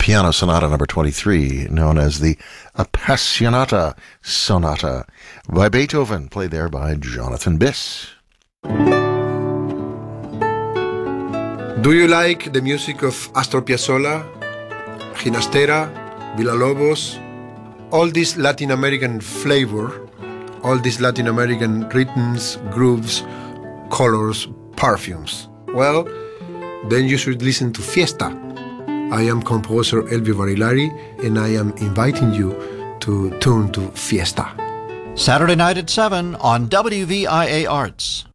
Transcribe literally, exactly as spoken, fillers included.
Piano Sonata number twenty-three, known as the Appassionata Sonata by Beethoven, played there by Jonathan Biss. Do you like the music of Astor Piazzolla, Ginastera, Villalobos, all this Latin American flavor, all these Latin American rhythms, grooves, colors, perfumes? Well, then you should listen to Fiesta. I am composer Elvio Barilari, and I am inviting you to tune to Fiesta. Saturday night at seven on W V I A Arts.